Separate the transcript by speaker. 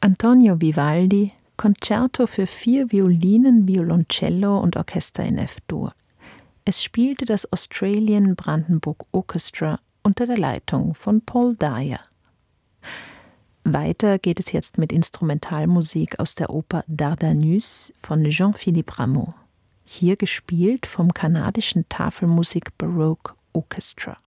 Speaker 1: Antonio Vivaldi, Concerto für 4 Violinen, Violoncello und Orchester in F-Dur. Es spielte das Australian Brandenburg Orchestra unter der Leitung von Paul Dyer. Weiter geht es jetzt mit Instrumentalmusik aus der Oper Dardanus von Jean-Philippe Rameau. Hier gespielt vom kanadischen Tafelmusik Baroque Orchestra.